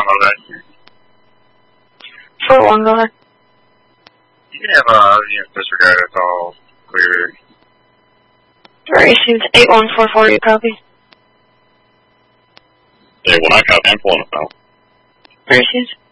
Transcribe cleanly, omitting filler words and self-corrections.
on that. 4-1, go ahead. You can have, disregard, it's all clear. Durations 8144, you copy? Yeah, when I copy, I'm pulling it out. Durations?